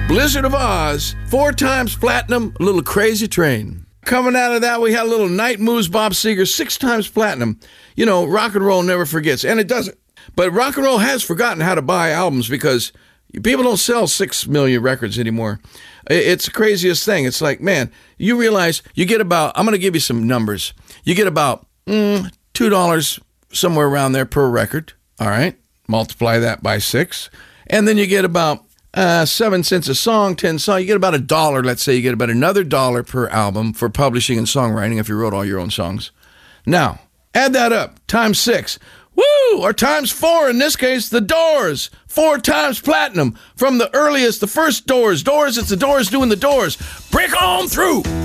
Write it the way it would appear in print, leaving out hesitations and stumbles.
Blizzard of Oz, 4 times platinum, a little Crazy Train. Coming out of that, we had a little Night Moves, Bob Seger, 6 times platinum. You know, rock and roll never forgets, and it doesn't. But rock and roll has forgotten how to buy albums because people don't sell 6 million records anymore. It's the craziest thing. It's like, man, you realize you get about, I'm going to give you some numbers. You get about $2 somewhere around there per record. All right. Multiply that by 6. And then you get about 7 cents a song, 10 songs. You get about $1. Let's say you get about another $1 per album for publishing and songwriting if you wrote all your own songs. Now, add that up, times 6. Woo! Or times 4 in this case, the Doors. 4 times platinum from the earliest, the first Doors. Doors, it's the Doors doing the Doors. Break on through.